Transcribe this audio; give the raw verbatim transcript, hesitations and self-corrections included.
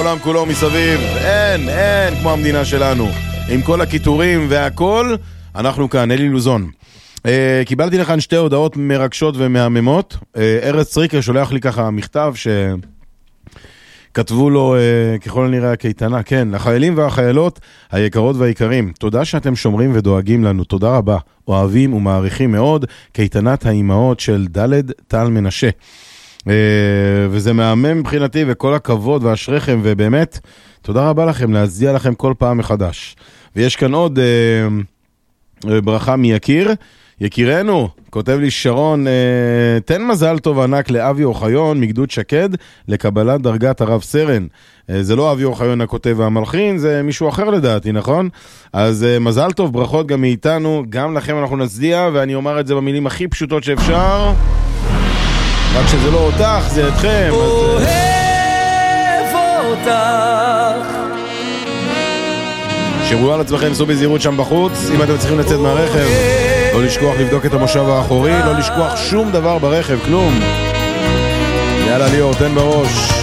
העולם כולו מסביב, אין, אין כמו המדינה שלנו, עם כל הכיתורים והכל, אנחנו כאן, אלי לוזון. אה, קיבלתי לכאן שתי הודעות מרגשות ומהממות. אה, ארז צריקה שולח לי ככה מכתב שכתבו לו אה, ככל הנראה הקייטנה, כן, לחיילים והחיילות היקרות והיקרים, תודה שאתם שומרים ודואגים לנו, תודה רבה, אוהבים ומעריכים מאוד, קייטנת האימהות של דלת טל מנשה. Uh, וזה מהמם מבחינתי וכל הכבוד והשרחם, ובאמת תודה רבה לכם, להזיע לכם כל פעם מחדש. ויש כאן עוד uh, uh, ברכה מיקיר, יקירנו, כותב לי שרון, uh, תן מזל טוב ענק לאבי אוחיון מגדוד שקד לקבלת דרגת הרב סרן. uh, זה לא אבי אוחיון הכותב והמלחין, זה מישהו אחר לדעתי, נכון? אז uh, מזל טוב, ברכות גם מאיתנו, גם לכם אנחנו נצדיע, ואני אומר את זה במילים הכי פשוטות שאפשר, רק שזה לא אותך, זה אתכם. אוהב אותך. שברו על עצמכם, סעו בזהירות שם בחוץ. אם אתם צריכים לצאת מהרכב, לא לשכוח לבדוק את המושב האחורי, לא לשכוח שום דבר ברכב, כלום. יאללה ליאור, תן בראש.